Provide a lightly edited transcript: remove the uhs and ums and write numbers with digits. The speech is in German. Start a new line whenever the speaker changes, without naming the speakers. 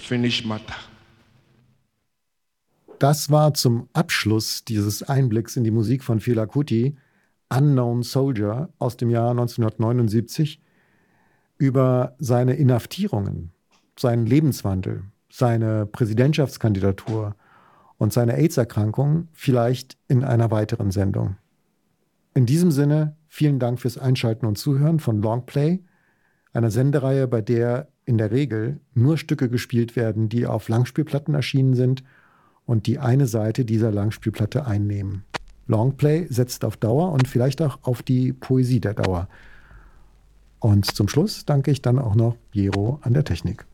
finish matter.
Das war zum Abschluss dieses Einblicks in die Musik von Fela Kuti, Unknown Soldier aus dem Jahr 1979, über seine Inhaftierungen, seinen Lebenswandel, seine Präsidentschaftskandidatur und seine AIDS-Erkrankung vielleicht in einer weiteren Sendung. In diesem Sinne, vielen Dank fürs Einschalten und Zuhören von Longplay, einer Sendereihe, bei der in der Regel nur Stücke gespielt werden, die auf Langspielplatten erschienen sind und die eine Seite dieser Langspielplatte einnehmen. Longplay setzt auf Dauer und vielleicht auch auf die Poesie der Dauer. Und zum Schluss danke ich dann auch noch Jero an der Technik.